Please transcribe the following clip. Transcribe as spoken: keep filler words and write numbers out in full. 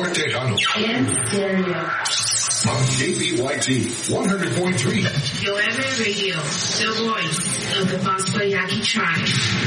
Mayor Tejano. En stereo. On K B Y T one hundred point three. Yo M A Radio, the voice of the Basbayaki tribe.